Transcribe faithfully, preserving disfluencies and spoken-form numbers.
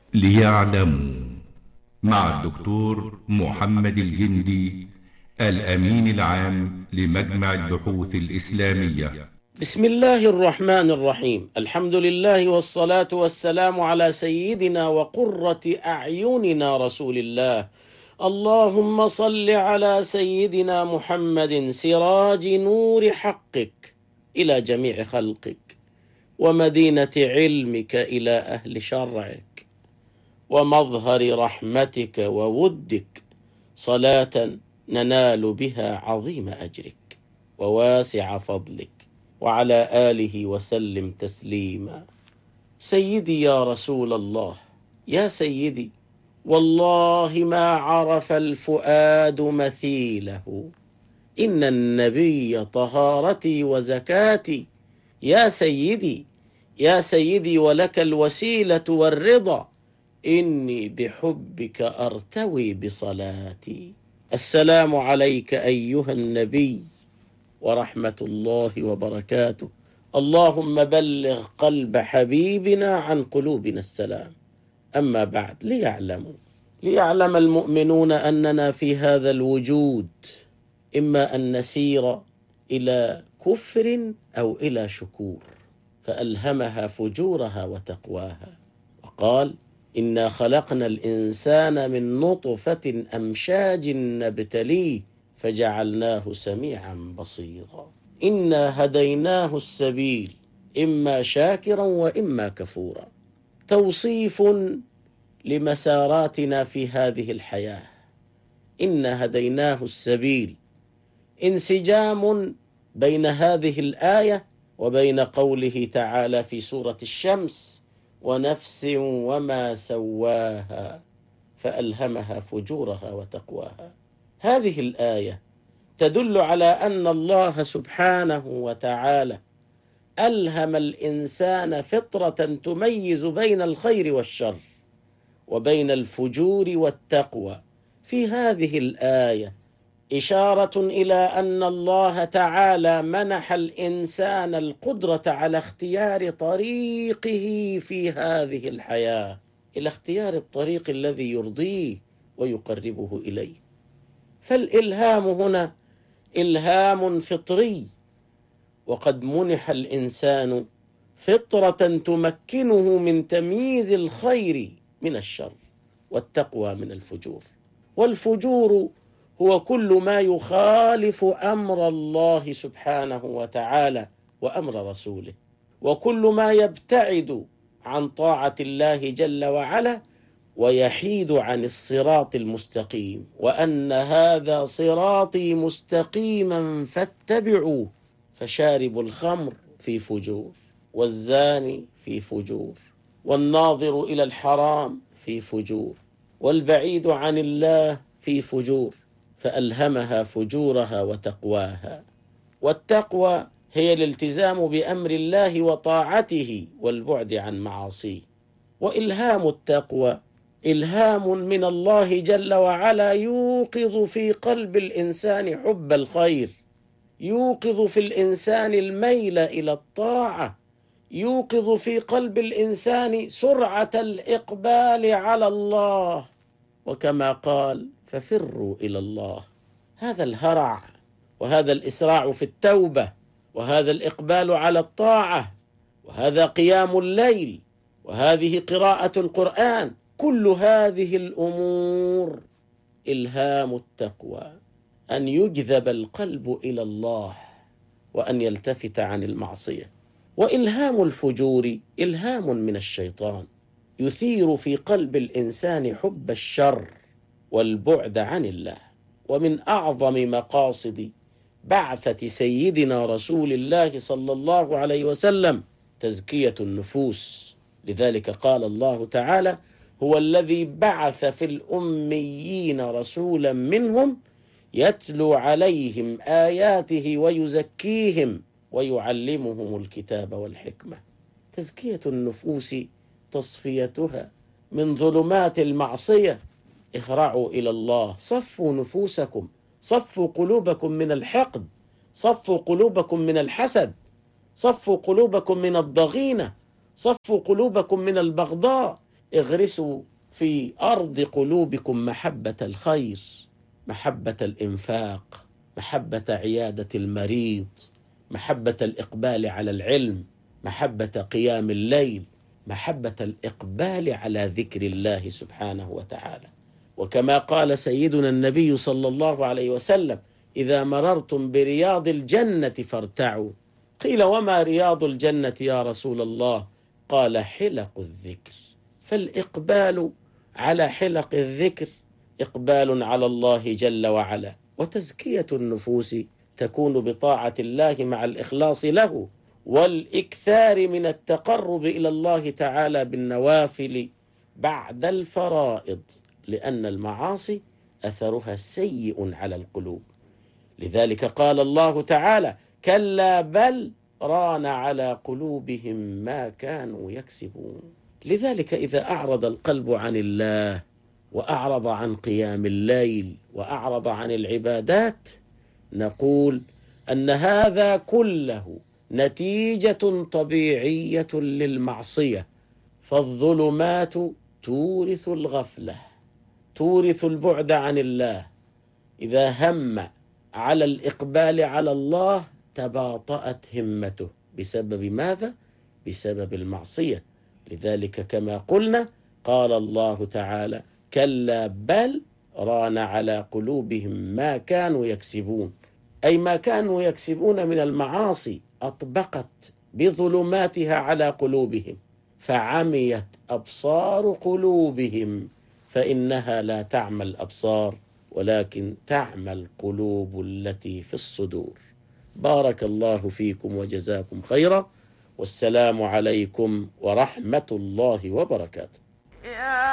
ليعلموا مع الدكتور محمد الجندي الأمين العام لمجمع البحوث الإسلامية. بسم الله الرحمن الرحيم. الحمد لله والصلاة والسلام على سيدنا وقرة أعيننا رسول الله. اللهم صل على سيدنا محمد سراج نور حقك إلى جميع خلقك، ومدينة علمك إلى أهل شرعك، ومظهر رحمتك وودك، صلاة ننال بها عظيم أجرك وواسع فضلك، وعلى آله وسلم تسليما. سيدي يا رسول الله، يا سيدي، والله ما عرف الفؤاد مثيله، إن النبي طهارتي وزكاتي. يا سيدي يا سيدي، ولك الوسيلة والرضا، إني بحبك أرتوي بصلاتي. السلام عليك أيها النبي ورحمة الله وبركاته. اللهم بلغ قلب حبيبنا عن قلوبنا السلام. أما بعد، ليعلموا ليعلم المؤمنون أننا في هذا الوجود إما أن نسير إلى كفر أو إلى شكور، فألهمها فجورها وتقواها، وقال: إنا خلقنا الإنسان من نطفة أمشاج نبتليه فجعلناه سميعا بصيرا. إنا هديناه السبيل، إما شاكرا وإما كفورا. توصيف لمساراتنا في هذه الحياة. إنا هديناه السبيل، انسجام بين هذه الآية وبين قوله تعالى في سورة الشمس: ونفس وما سواها فألهمها فجورها وتقواها. هذه الآية تدل على أن الله سبحانه وتعالى ألهم الإنسان فطرة تميز بين الخير والشر وبين الفجور والتقوى. في هذه الآية إشارة إلى أن الله تعالى منح الإنسان القدرة على اختيار طريقه في هذه الحياة، إلى اختيار الطريق الذي يرضيه ويقربه إليه. فالإلهام هنا إلهام فطري، وقد منح الإنسان فطرة تمكنه من تمييز الخير من الشر والتقوى من الفجور. والفجور هو كل ما يخالف أمر الله سبحانه وتعالى وأمر رسوله، وكل ما يبتعد عن طاعة الله جل وعلا ويحيد عن الصراط المستقيم. وأن هذا صراطي مستقيما فاتبعوه. فشارب الخمر في فجور، والزاني في فجور، والناظر إلى الحرام في فجور، والبعيد عن الله في فجور. فألهمها فجورها وتقواها. والتقوى هي الالتزام بأمر الله وطاعته والبعد عن معاصيه. وإلهام التقوى إلهام من الله جل وعلا يوقظ في قلب الإنسان حب الخير، يوقظ في الإنسان الميل إلى الطاعة، يوقظ في قلب الإنسان سرعة الإقبال على الله. وكما قال: ففروا إلى الله. هذا الهرع وهذا الإسراع في التوبة، وهذا الإقبال على الطاعة، وهذا قيام الليل، وهذه قراءة القرآن، كل هذه الأمور إلهام التقوى، أن يجذب القلب إلى الله وأن يلتفت عن المعصية. وإلهام الفجور إلهام من الشيطان، يثير في قلب الإنسان حب الشر والبعد عن الله. ومن أعظم مقاصد بعثة سيدنا رسول الله صلى الله عليه وسلم تزكية النفوس. لذلك قال الله تعالى: هو الذي بعث في الأميين رسولا منهم يتلو عليهم آياته ويزكيهم ويعلمهم الكتاب والحكمة. تزكية النفوس تصفيتها من ظلمات المعصية. اخرعوا إلى الله، صفوا نفوسكم، صفوا قلوبكم من الحقد، صفوا قلوبكم من الحسد، صفوا قلوبكم من الضغينة، صفوا قلوبكم من البغضاء. اغرسوا في أرض قلوبكم محبة الخير، محبة الإنفاق، محبة عيادة المريض، محبة الإقبال على العلم، محبة قيام الليل، محبة الإقبال على ذكر الله سبحانه وتعالى. وكما قال سيدنا النبي صلى الله عليه وسلم: إذا مررتم برياض الجنة فارتعوا. قيل: وما رياض الجنة يا رسول الله؟ قال: حلق الذكر. فالإقبال على حلق الذكر إقبال على الله جل وعلا، وتزكية النفوس تكون بطاعة الله مع الإخلاص له، والإكثار من التقرب إلى الله تعالى بالنوافل بعد الفرائض، لأن المعاصي أثرها سيء على القلوب. لذلك قال الله تعالى: كلا بل ران على قلوبهم ما كانوا يكسبون. لذلك إذا أعرض القلب عن الله وأعرض عن قيام الليل وأعرض عن العبادات، نقول أن هذا كله نتيجة طبيعية للمعصية. فالظلمات تورث الغفلة، تورث البعد عن الله. إذا هم على الإقبال على الله تباطأت همته. بسبب ماذا؟ بسبب المعصية. لذلك كما قلنا قال الله تعالى: كلا بل ران على قلوبهم ما كانوا يكسبون، أي ما كانوا يكسبون من المعاصي أطبقت بظلماتها على قلوبهم، فعميت أبصار قلوبهم، فإنها لا تعمى الأبصار ولكن تعمى القلوب التي في الصدور. بارك الله فيكم وجزاكم خيرا، والسلام عليكم ورحمة الله وبركاته.